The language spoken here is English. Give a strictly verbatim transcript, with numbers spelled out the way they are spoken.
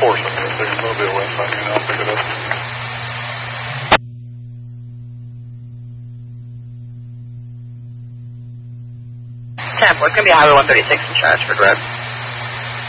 force up there. There's a little bit of wind on you, and I'll pick it up. ten four, it's going to be Highway one thirty-six in charge for Greg.